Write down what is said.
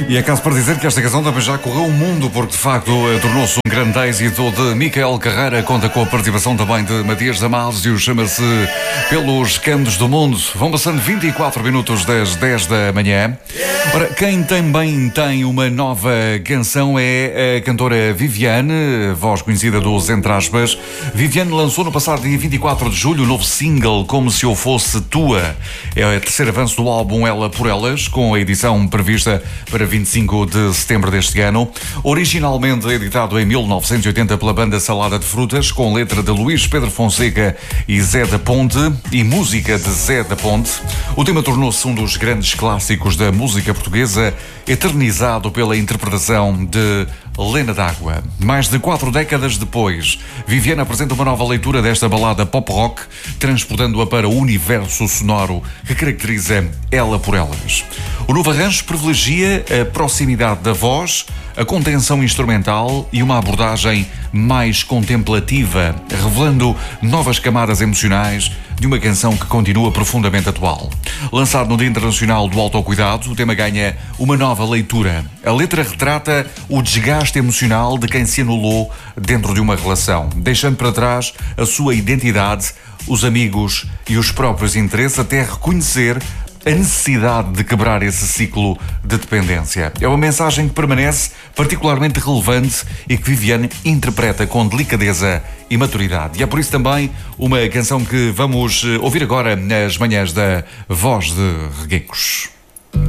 E é caso para dizer que esta canção também já correu o mundo, porque de facto tornou-se um grande êxito de Micael Carreira. Conta com a participação também de Matias Damasio, chama-se Pelos Cantos do Mundo. Vão passando 24 minutos das 10 da manhã. Ora, quem também tem uma nova canção é a cantora Viviane, voz conhecida dos Entre Aspas. Viviane lançou no passado dia 24 de julho o novo single Como Se Eu Fosse Tua. É o terceiro avanço do álbum Ela por Elas, com a edição prevista para 25 de setembro deste ano. Originalmente editado em 1980 pela banda Salada de Frutas, com letra de Luís Pedro Fonseca e Zé da Ponte, e música de Zé da Ponte, o tema tornou-se um dos grandes clássicos da música portuguesa, eternizado pela interpretação de Lena D'Água. Mais de 4 décadas depois, Viviane apresenta uma nova leitura desta balada pop-rock, transportando-a para o universo sonoro que caracteriza Ela por Elas. O novo arranjo privilegia a proximidade da voz, a contenção instrumental e uma abordagem mais contemplativa, revelando novas camadas emocionais de uma canção que continua profundamente atual. Lançado no Dia Internacional do Autocuidado, o tema ganha uma nova leitura. A letra retrata o desgaste emocional de quem se anulou dentro de uma relação, deixando para trás a sua identidade, os amigos e os próprios interesses, até reconhecer a necessidade de quebrar esse ciclo de dependência. É uma mensagem que permanece particularmente relevante e que Viviane interpreta com delicadeza e maturidade. E é por isso também uma canção que vamos ouvir agora nas manhãs da Voz de Reguengos.